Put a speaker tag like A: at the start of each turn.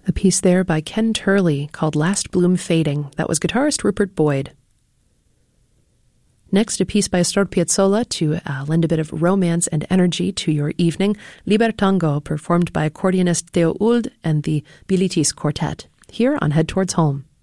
A: A piece there by Ken Turley called Last Bloom Fading. That was guitarist Rupert Boyd. Next, a piece by Astor Piazzolla to lend a bit of romance and energy to your evening. Libertango, performed by accordionist Theo Uld and the Bilitis Quartet, here on Head Towards Home.